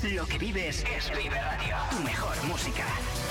Lo que vives es Vive Radio. Tu mejor música.